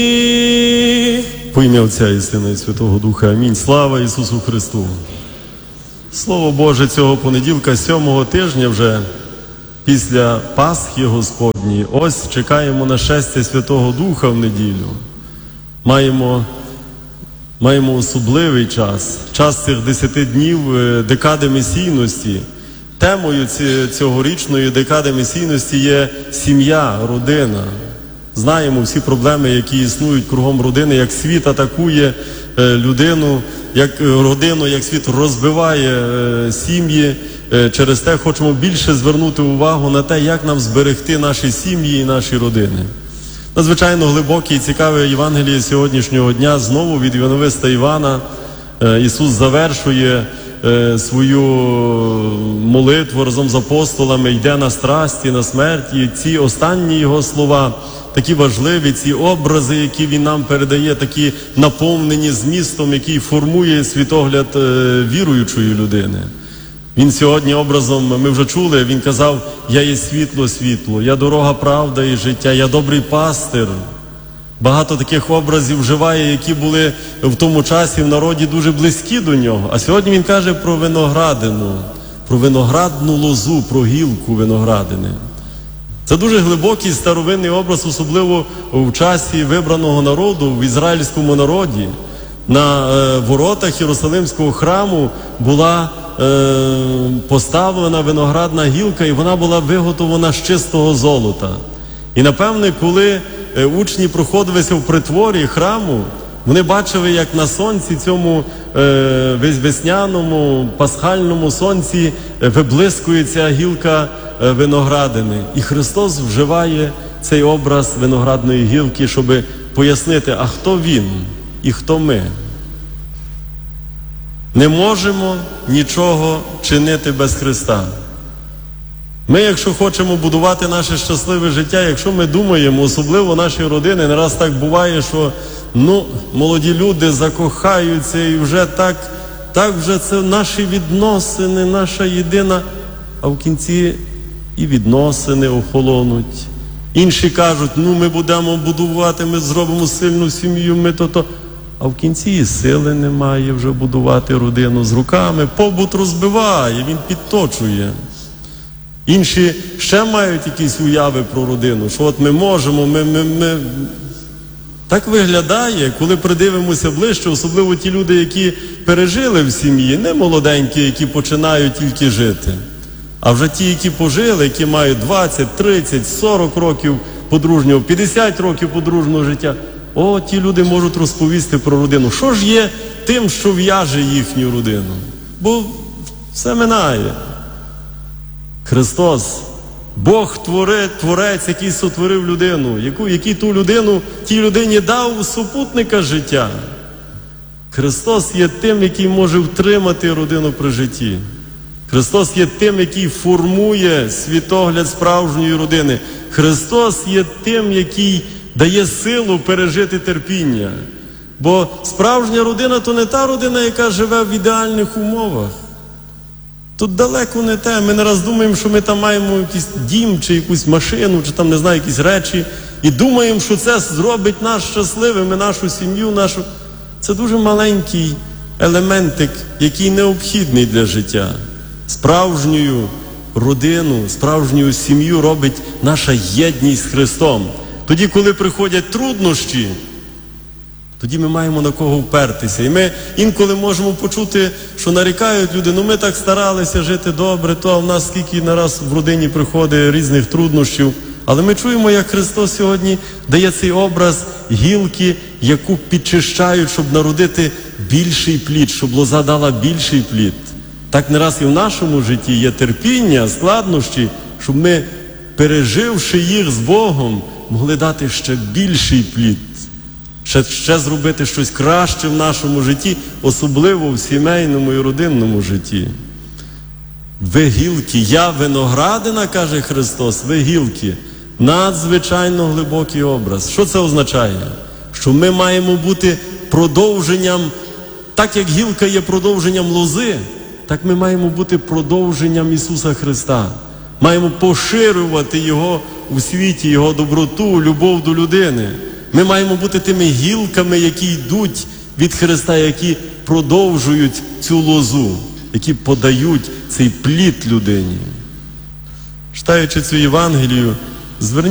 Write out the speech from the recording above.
Во ім'я Отця і Сина і Святого Духа. Амінь. Слава Ісусу Христу. Слово Боже цього понеділка, 7-го тижня вже після Пасхи Господньої. Ось чекаємо нашестя Святого Духа в неділю. Маємо особливий час. Час цих 10 днів декади месійності. Темою цьогорічної декади месійності є сім'я, родина. Знаємо всі проблеми, які існують кругом родини, як світ атакує людину, як родину, як світ розбиває сім'ї. Через те хочемо більше звернути увагу на те, як нам зберегти наші сім'ї і наші родини. Надзвичайно глибоке і цікаве Євангеліє сьогоднішнього дня. Знову від Євангелиста Івана Ісус завершує свою молитву разом з апостолами, йде на страсті, на смерть. І ці останні Його слова, такі важливі, ці образи, які Він нам передає, такі наповнені змістом, який формує світогляд віруючої людини. Він сьогодні образом, ми вже чули, Він казав: «Я є світло, я дорога, правда і життя, я добрий пастир». Багато таких образів вживає, які були в тому часі в народі дуже близькі до Нього. А сьогодні Він каже про виноградину, про виноградну лозу, про гілку виноградини. Це дуже глибокий старовинний образ, особливо в часі вибраного народу, в ізраїльському народі. На воротах Єрусалимського храму була поставлена виноградна гілка, і вона була виготовлена з чистого золота. І напевне, коли учні проходилися в притворі храму, вони бачили, як на сонці, цьому весняному, пасхальному сонці виблискує ця гілка виноградини. І Христос вживає цей образ виноградної гілки, щоб пояснити, а хто Він і хто ми. Не можемо нічого чинити без Христа. Ми, якщо хочемо будувати наше щасливе життя, якщо ми думаємо, особливо наші родини, не раз так буває, що молоді люди закохаються і вже так вже це наші відносини, наша єдина, а в кінці і відносини охолонуть. Інші кажуть, ми будемо будувати, ми зробимо сильну сім'ю, ми то. А в кінці і сили немає вже будувати родину з руками, побут розбиває, він підточує. Інші ще мають якісь уяви про родину, що от ми можемо, ми... Так виглядає, коли придивимося ближче, особливо ті люди, які пережили в сім'ї, не молоденькі, які починають тільки жити, а вже ті, які пожили, які мають 20, 30, 40 років подружнього, 50 років подружнього життя. Ті люди можуть розповісти про родину. Що ж є тим, що в'яже їхню родину? Бо все минає. Христос, Бог Творець, який сотворив людину, який тій людині дав супутника життя. Христос є тим, який може втримати родину при житті. Христос є тим, який формує світогляд справжньої родини. Христос є тим, який дає силу пережити терпіння. Бо справжня родина – то не та родина, яка живе в ідеальних умовах. Тут далеко не те. Ми не раз думаємо, що ми там маємо якийсь дім, чи якусь машину, чи там, не знаю, якісь речі. І думаємо, що це зробить нас щасливими, нашу сім'ю, нашу... Це дуже маленький елементик, який необхідний для життя. Справжню родину, справжню сім'ю робить наша єдність з Христом. Тоді, коли приходять труднощі, тоді ми маємо на кого впертися. І ми інколи можемо почути, що нарікають люди, ми так старалися жити добре, а в нас скільки нараз в родині приходить різних труднощів. Але ми чуємо, як Христос сьогодні дає цей образ гілки, яку підчищають, щоб народити більший плід, щоб лоза дала більший плід. Так не раз і в нашому житті є терпіння, складнощі, щоб ми, переживши їх з Богом, могли дати ще більший плід, ще зробити щось краще в нашому житті, особливо в сімейному і родинному житті. Ви гілки, я виноградина, каже Христос, ви гілки. Надзвичайно глибокий образ. Що це означає? Що ми маємо бути продовженням, так як гілка є продовженням лози, так ми маємо бути продовженням Ісуса Христа. Маємо поширювати Його у світі, Його доброту, любов до людини. Ми маємо бути тими гілками, які йдуть від Христа, які продовжують цю лозу, які подають цей плід людині. Читаючи цю Євангелію, зверніть